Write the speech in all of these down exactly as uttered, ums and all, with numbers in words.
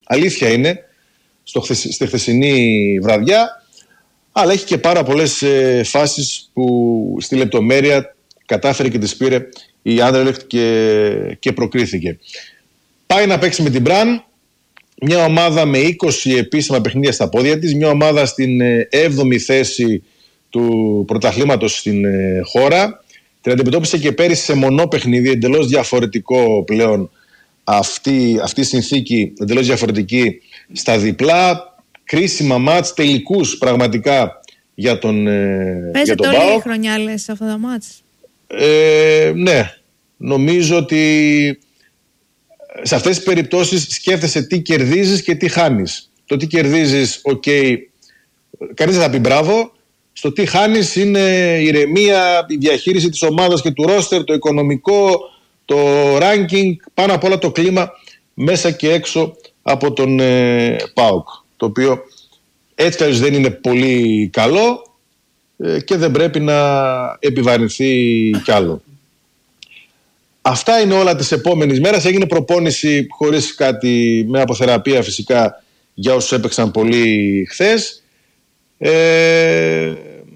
Αλήθεια είναι, στο χθεσ, στη χθεσινή βραδιά, αλλά έχει και πάρα πολλές ε, φάσεις που στη λεπτομέρεια κατάφερε και τις πήρε η Άντερλεχτ και, και προκρίθηκε. Πάει να παίξει με την Μπραν, μια ομάδα με είκοσι επίσημα παιχνίδια στα πόδια της, μια ομάδα στην έβδομη θέση του πρωταθλήματος στην ε, χώρα. Την αντιμετώπισε και πέρυσι σε μονό παιχνίδι, εντελώς διαφορετικό πλέον αυτή, αυτή η συνθήκη, εντελώς διαφορετική στα διπλά. Κρίσιμα μάτς, τελικούς πραγματικά για τον ΠΑΟΚ. Παίζετε όλη η χρονιά, λες, σε αυτά τα μάτς. Ε, ναι, νομίζω ότι σε αυτές τις περιπτώσεις σκέφτεσαι τι κερδίζεις και τι χάνεις. Το τι κερδίζεις, οκ, okay, κανείς δεν θα πει μπράβο. Στο τι χάνεις είναι η ηρεμία, η διαχείριση της ομάδας και του ρόστερ, το οικονομικό, το ranking, πάνω απ' όλα το κλίμα μέσα και έξω από τον ε, ΠΑΟΚ, το οποίο έτσι κι δεν είναι πολύ καλό ε, και δεν πρέπει να επιβαρυνθεί κι άλλο. Αυτά είναι όλα της επόμενης μέρας. Έγινε προπόνηση χωρίς κάτι, με αποθεραπεία φυσικά για όσους έπαιξαν πολύ χθες. Ε,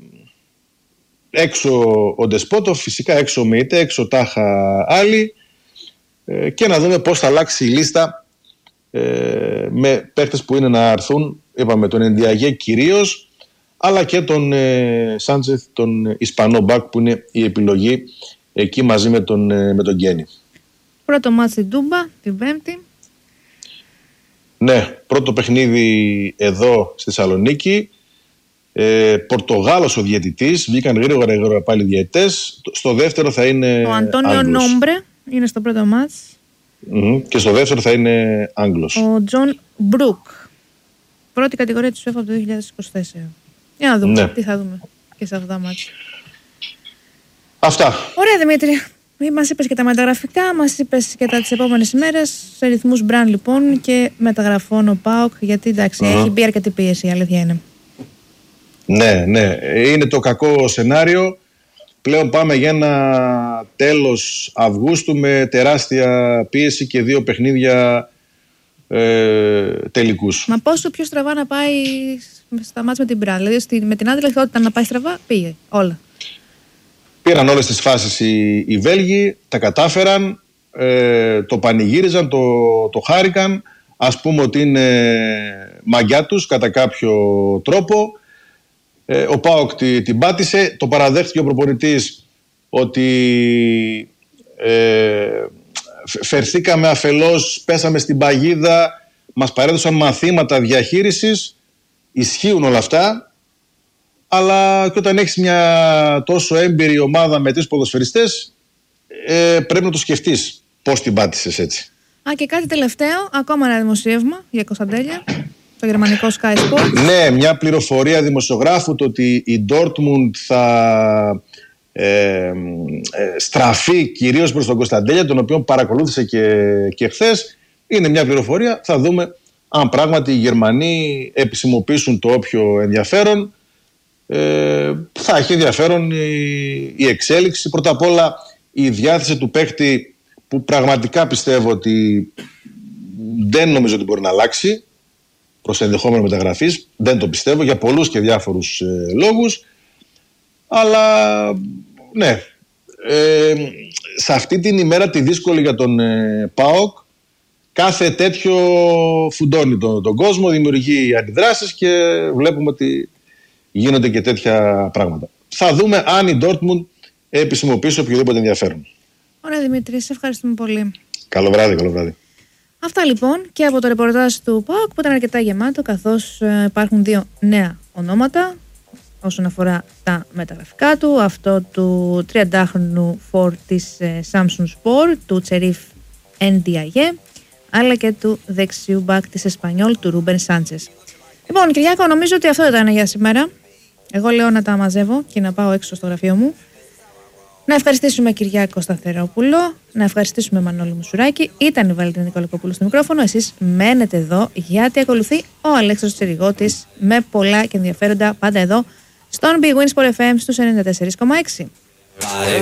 έξω ο Ντεσπότοφ, φυσικά έξω ο Μεϊτέ, έξω τάχα άλλοι, ε, και να δούμε πώς θα αλλάξει η λίστα ε, με παίκτες που είναι να έρθουν, είπαμε τον Ενδιαγέ κυρίως, αλλά και τον ε, Σάντσεθ, τον Ισπανό μπακ που είναι η επιλογή εκεί μαζί με τον, ε, με τον Γκένι. Πρώτο μάτς στην Τούμπα την Πέμπτη. Ναι, πρώτο παιχνίδι εδώ στη Θεσσαλονίκη. Ε, Πορτογάλος ο διαιτητής, βγήκαν γρήγορα γρήγορα πάλι διαιτητές. Στο δεύτερο θα είναι ο Αντώνιο Άγγλος. Νόμπρε είναι στο πρώτο μάτς. Mm-hmm. Και στο δεύτερο θα είναι Άγγλος. Ο Τζον Μπρουκ, πρώτη κατηγορία της UEFA από το δύο χιλιάδες είκοσι τέσσερα. Για να δούμε, ναι, τι θα δούμε και σε αυτά τα μάτς. Αυτά. Ωραία, Δημήτρη. Μας είπες και τα μεταγραφικά, μας είπες και τα τις επόμενες ημέρες. Σε ρυθμούς Μπραν λοιπόν και μεταγραφών ο ΠΑΟΚ, γιατί εντάξει, mm-hmm. έχει μπει αρκετή πίεση, η αλήθεια είναι. Ναι, ναι. Είναι το κακό σενάριο. Πλέον πάμε για ένα τέλος Αυγούστου με τεράστια πίεση και δύο παιχνίδια ε, τελικούς. Μα πόσο πιο στραβά να πάει στα μάτς με την Μπραν? Δηλαδή με την Άντερλεχτ όταν να πάει στραβά πήγε όλα. Πήραν όλες τις φάσεις οι, οι Βέλγοι, τα κατάφεραν, ε, το πανηγύριζαν, το, το χάρηκαν. Ας πούμε ότι είναι μαγιά τους κατά κάποιο τρόπο. Ε, ο ΠΑΟΚ την, την πάτησε, το παραδέχτηκε ο προπονητής ότι ε, φερθήκαμε αφελώς, πέσαμε στην παγίδα, μας παρέδωσαν μαθήματα διαχείρισης, ισχύουν όλα αυτά, αλλά και όταν έχεις μια τόσο έμπειρη ομάδα με τρεις ποδοσφαιριστές, ε, πρέπει να το σκεφτείς πώς την πάτησες έτσι. Α, και κάτι τελευταίο, ακόμα ένα δημοσίευμα για Κωνσταντέλια, το γερμανικό Sky Sports. Ναι, μια πληροφορία δημοσιογράφου το ότι η Dortmund θα ε, ε, στραφεί κυρίως προς τον Κωνσταντέλια, τον οποίο παρακολούθησε και, και χθες. Είναι μια πληροφορία, θα δούμε αν πράγματι οι Γερμανοί επισημοποιήσουν το όποιο ενδιαφέρον. Ε, θα έχει ενδιαφέρον η, η εξέλιξη. Πρώτα απ' όλα η διάθεση του παίκτη, που πραγματικά πιστεύω ότι δεν νομίζω ότι μπορεί να αλλάξει προς ενδεχόμενο μεταγραφής. Δεν το πιστεύω για πολλούς και διάφορους ε, λόγους. Αλλά ναι, ε, σε αυτή την ημέρα τη δύσκολη για τον ε, ΠΑΟΚ, κάθε τέτοιο φουντώνει τον, τον κόσμο, δημιουργεί αντιδράσεις και βλέπουμε ότι γίνονται και τέτοια πράγματα. Θα δούμε αν η Dortmund επισημοποιήσει οποιοδήποτε ενδιαφέρον. Ωραία, Δημήτρη, σε ευχαριστούμε πολύ. Καλό βράδυ, καλό βράδυ. Αυτά λοιπόν και από το ρεπορτάζ του ΠΑΟΚ που ήταν αρκετά γεμάτο, καθώς ε, υπάρχουν δύο νέα ονόματα όσον αφορά τα μεταγραφικά του. Αυτό του τριαντάχρονου φορ της ε, Samsung Sport, του Τσερίφ Ενδιαγέ, αλλά και του δεξιού μπακ της Εσπανιόλ, του Ρούμπεν Σάντσες. Λοιπόν, Κυριάκο, νομίζω ότι αυτό ήταν για σήμερα. Εγώ λέω να τα μαζεύω και να πάω έξω στο γραφείο μου. Να ευχαριστήσουμε Κυριάκο Σταθερόπουλο, να ευχαριστήσουμε Μανώλη Μουσουράκη. Ήταν η Βαλεντίνα Νικολακοπούλου στο μικρόφωνο. Εσείς μένετε εδώ, γιατί ακολουθεί ο Αλέξανδρος Τσιριγώτης με πολλά και ενδιαφέροντα πάντα εδώ στον Big Win Sport εφ εμ στους ενενήντα τέσσερα κόμμα έξι.